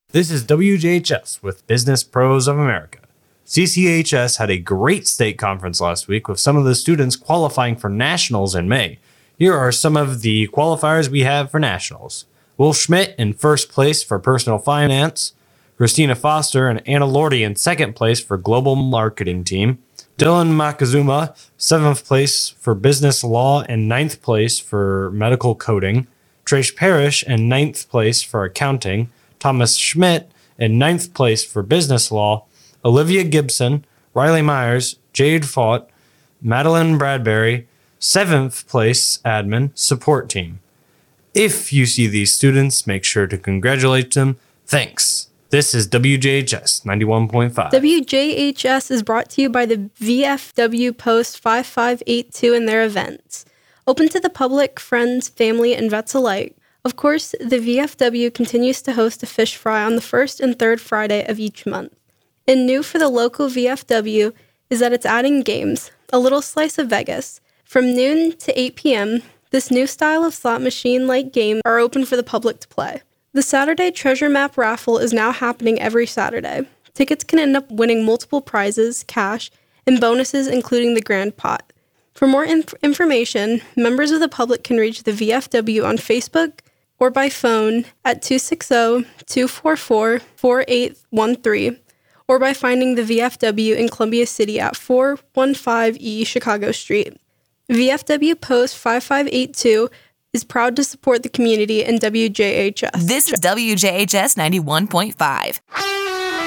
This is WJHS with Business Pros of America. CCHS had a great state conference last week with some of the students qualifying for nationals in May. Here are some of the qualifiers we have for nationals. Will Schmidt in first place for personal finance. Christina Foster and Anna Lordy in second place for global marketing team. Dylan Makazuma, 7th place for business law and 9th place for medical coding. Trace Parrish in 9th place for accounting. Thomas Schmidt in 9th place for business law. Olivia Gibson, Riley Myers, Jade Faught, Madeline Bradbury, 7th place admin support team. If you see these students, make sure to congratulate them. Thanks. This is WJHS 91.5. WJHS is brought to you by the VFW Post 5582 and their events. Open to the public, friends, family, and vets alike. Of course, the VFW continues to host a fish fry on the first and third Friday of each month. And new for the local VFW is that it's adding games, a little slice of Vegas. From noon to 8 p.m., this new style of slot machine-like game are open for the public to play. The Saturday Treasure Map raffle is now happening every Saturday. Tickets can end up winning multiple prizes, cash, and bonuses including the grand pot. For more information, members of the public can reach the VFW on Facebook or by phone at 260-244-4813 or by finding the VFW in Columbia City at 415 E Chicago Street. VFW Post 5582 is proud to support the community and WJHS. This is WJHS 91.5.